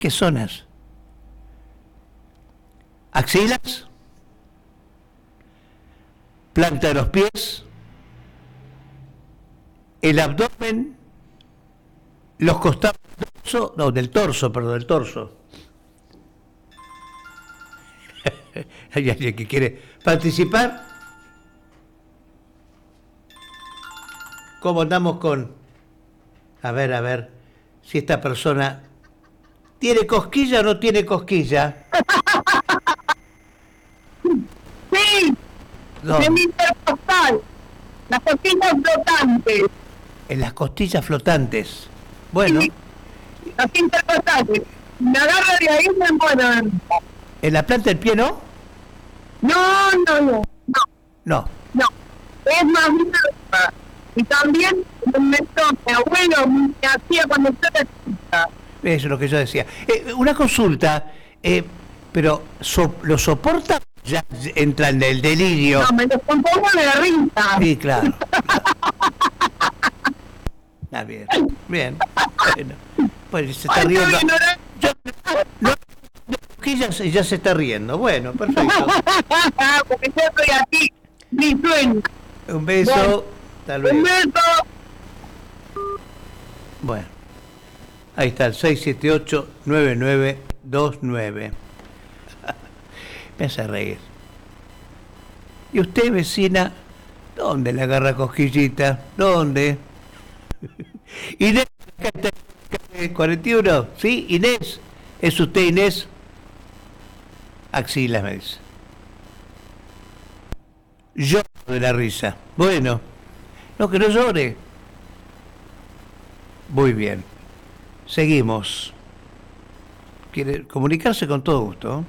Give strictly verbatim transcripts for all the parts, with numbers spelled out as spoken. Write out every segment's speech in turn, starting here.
¿Qué zonas? Axilas, planta de los pies, el abdomen, los costados del torso, no, del torso, perdón, del torso. ¿Hay alguien que quiere participar? ¿Cómo andamos con...? A ver, a ver, si esta persona tiene cosquilla o no tiene cosquilla. Sí, No. en mi intercostal, las costillas flotantes. En las costillas flotantes. Bueno. Sí, las intercostales. Me agarra de ahí y me muero. ¿En la planta del pie no? No, no, no, no, No. no. Es más bien. Y también me meto, mi abuelo me hacía cuando estaba chica. Eso es lo que yo decía. Eh, una consulta, eh, pero so, ¿lo soporta? Ya entra en el delirio. No, me descompongo de la risa. Sí, claro. Ah, bien, bien. Bueno, pues se está Ay, riendo. estoy ignorante. Yo, no, que ya, se- ya se está riendo. Bueno, perfecto. Porque yo estoy aquí, mi sueño. Un beso. Bueno, Hasta luego. Un beso. Bueno, ahí está el seis siete ocho nueve nueve dos nueve. Me hace reír. ¿Y usted, vecina, dónde le agarra cosquillita? ¿Dónde? Inés, acá está, cuarenta y uno. ¿Sí, Inés? ¿Es usted, Inés? Axilas, me dice. Lloro de la risa. Bueno, no, que no llore. Muy bien. Seguimos. Quiere comunicarse con todo gusto.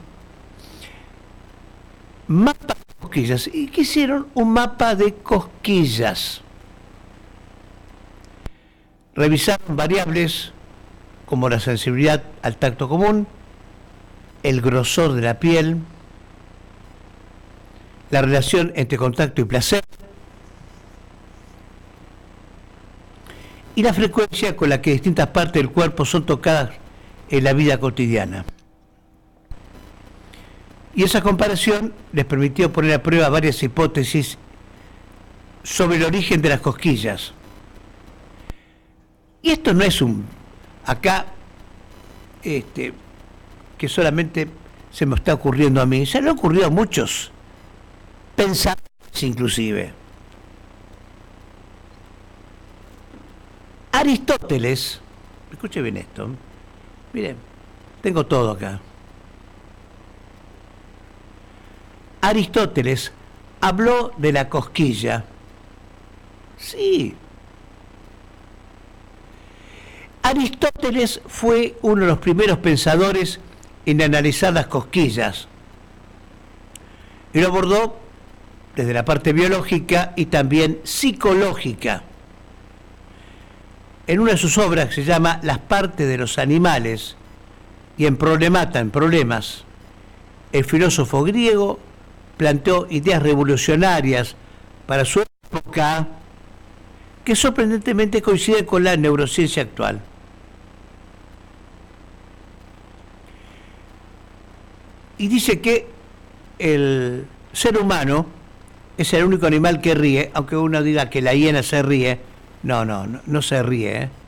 Mapa de cosquillas. ¿Y qué hicieron? Un mapa de cosquillas. Revisaron variables como la sensibilidad al tacto común, el grosor de la piel, la relación entre contacto y placer, y la frecuencia con la que distintas partes del cuerpo son tocadas en la vida cotidiana. Y esa comparación les permitió poner a prueba varias hipótesis sobre el origen de las cosquillas. Y esto no es un... Acá, este, que solamente se me está ocurriendo a mí, se le ha ocurrido a muchos pensadores inclusive. Aristóteles, escuche bien esto, miren, tengo todo acá. Aristóteles habló de la cosquilla. Sí. Aristóteles fue uno de los primeros pensadores en analizar las cosquillas. Y lo abordó desde la parte biológica y también psicológica. En una de sus obras que se llama Las partes de los animales y en Problemata, en Problemas, el filósofo griego planteó ideas revolucionarias para su época que sorprendentemente coinciden con la neurociencia actual. Y dice que el ser humano es el único animal que ríe, aunque uno diga que la hiena se ríe. No, no, no, no se ríe, ¿eh?